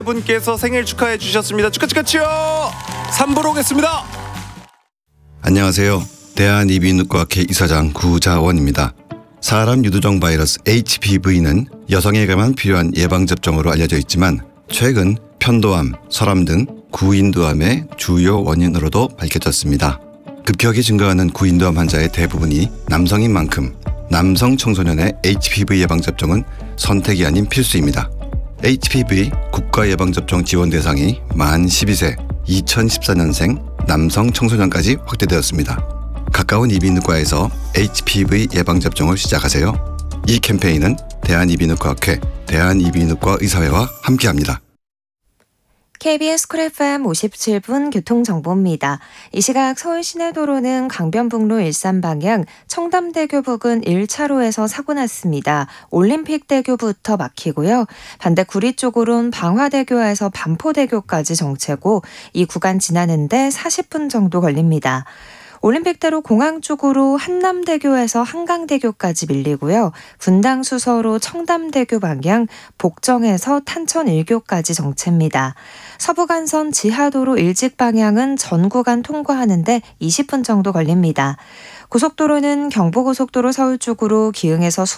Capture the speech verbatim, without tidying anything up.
분께서 생일 축하해 주셨습니다. 축하 축하 축하. 삼 부로 오겠습니다. 안녕하세요. 대한이비인후과학회 이사장 구자원입니다. 사람 유두종 바이러스 에이치피브이는 여성에게만 필요한 예방접종으로 알려져 있지만 최근 편도암, 설암 등 구인두암의 주요 원인으로도 밝혀졌습니다. 급격히 증가하는 구인두암 환자의 대부분이 남성인 만큼 남성 청소년의 에이치피브이 예방접종은 선택이 아닌 필수입니다. 에이치피브이 국가예방접종 지원 대상이 만 십이 세 이천십사 년생 남성 청소년까지 확대되었습니다. 가까운 이비인후과에서 에이치피브이 예방접종을 시작하세요. 이 캠페인은 대한이비인후과학회, 대한이비인후과 의사회와 함께합니다. 케이비에스 쿨 에프엠 오십칠 분 교통정보입니다. 이 시각 서울 시내도로는 강변북로 일산 방향 청담대교 부근 일 차로에서 사고 났습니다. 올림픽대교부터 막히고요. 반대 구리 쪽으론 방화대교에서 반포대교까지 정체고 이 구간 지나는데 사십 분 정도 걸립니다. 올림픽대로 공항 쪽으로 한남대교에서 한강대교까지 밀리고요. 분당수서로 청담대교 방향 복정에서 탄천 일 교까지 정체입니다. 서부간선 지하도로 일직 방향은 전 구간 통과하는데 이십 분 정도 걸립니다. 고속도로는 경부고속도로 서울 쪽으로 기흥에서